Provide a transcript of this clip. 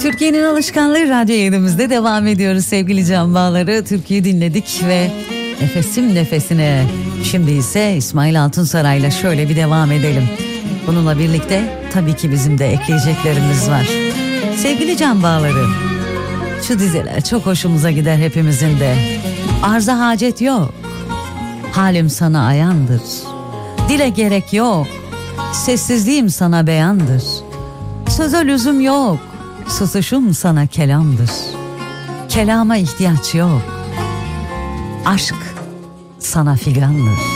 Türkiye'nin alışkanlığı radyo yayınımızda devam ediyoruz sevgili can bağları. Türkiye'yi dinledik ve nefesim nefesine. Şimdi ise İsmail Altunsaray'la şöyle bir devam edelim. Bununla birlikte tabii ki bizim de ekleyeceklerimiz var. Sevgili can bağları, şu dizeler çok hoşumuza gider hepimizin de. Arza hacet yok, halim sana ayandır. Dile gerek yok, sessizliğim sana beyandır. Söze lüzum yok, susuşum sana kelamdır. Kelama ihtiyaç yok, aşk sana figandır.